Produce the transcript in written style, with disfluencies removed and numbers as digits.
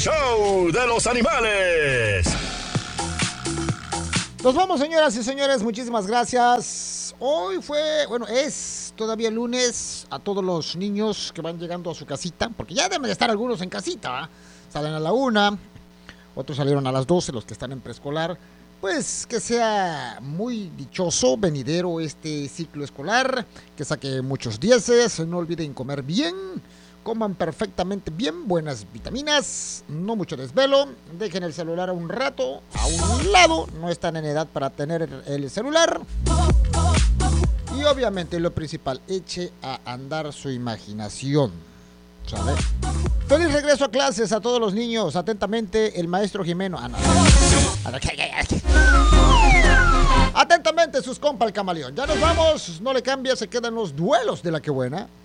show de los animales. Nos vamos, señoras y señores, muchísimas gracias. Hoy es todavía lunes. A todos los niños que van llegando a su casita, porque ya deben de estar algunos en casita, salen a la 1, otros salieron a las 12, los que están en preescolar. Pues que sea muy dichoso, venidero este ciclo escolar, que saque muchos dieces, no olviden comer bien, coman perfectamente bien, buenas vitaminas, no mucho desvelo, dejen el celular a un rato, a un lado, no están en edad para tener el celular. Y obviamente lo principal, eche a andar su imaginación, ¿sabe? Feliz regreso a clases a todos los niños, atentamente el maestro Jimeno. Atentamente sus compas el camaleón. Ya nos vamos, no le cambia, se quedan los duelos de la que buena.